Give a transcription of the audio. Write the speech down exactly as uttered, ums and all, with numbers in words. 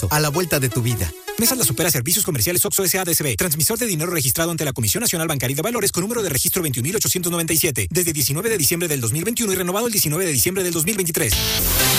a la vuelta de tu vida. Mesa La Supera Servicios Comerciales Oxxo S A D C B. Transmisor de dinero registrado ante la Comisión Nacional Bancaria de Valores con número de registro veintiún mil ochocientos noventa y siete. Desde diecinueve de diciembre del dos mil veintiuno y renovado el diecinueve de diciembre del dos mil veintitrés.